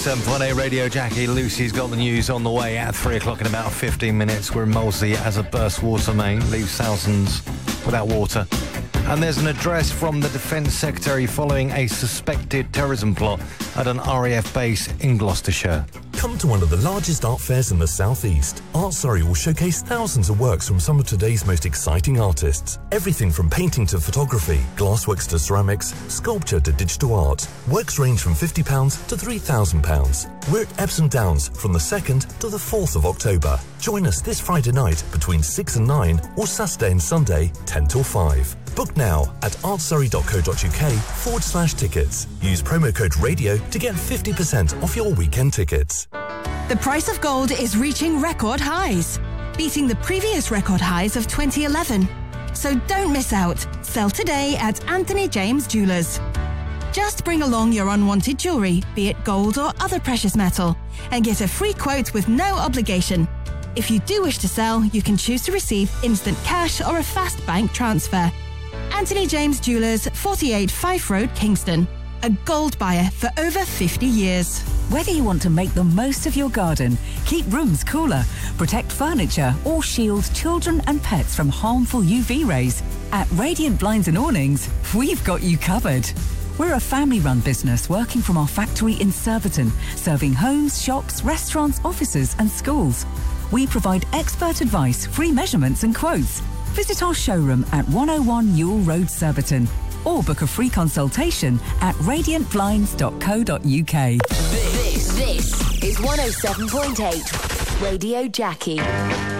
107.8 Radio Jackie. Lucy's got the news on the way at 3 o'clock in about 15 minutes. We're in Molesey as a burst water main leaves thousands without water. And there's an address from the Defence Secretary following a suspected terrorism plot at an RAF base in Gloucestershire. Come to one of the largest art fairs in the southeast. Art Surrey will showcase thousands of works from some of today's most exciting artists. Everything from painting to photography, glassworks to ceramics, sculpture to digital art. Works range from £50 to £3,000. We're at Epsom Downs from the 2nd to the 4th of October. Join us this Friday night between 6 and 9 or Saturday and Sunday 10 till 5. Book now at artsurrey.co.uk/tickets. Use promo code RADIO to get 50% off your weekend tickets. The price of gold is reaching record highs, beating the previous record highs of 2011. So don't miss out. Sell today at Anthony James Jewelers. Just bring along your unwanted jewellery, be it gold or other precious metal, and get a free quote with no obligation. If you do wish to sell, you can choose to receive instant cash or a fast bank transfer. Anthony James Jewelers, 48 Fife Road, Kingston. A gold buyer for over 50 years. Whether you want to make the most of your garden, keep rooms cooler, protect furniture, or shield children and pets from harmful UV rays, at Radiant Blinds and Awnings, we've got you covered. We're a family-run business working from our factory in Surbiton, serving homes, shops, restaurants, offices and schools. We provide expert advice, free measurements and quotes. Visit our showroom at 101 Ewell Road, Surbiton, or book a free consultation at radiantblinds.co.uk. This is 107.8 Radio Jackie.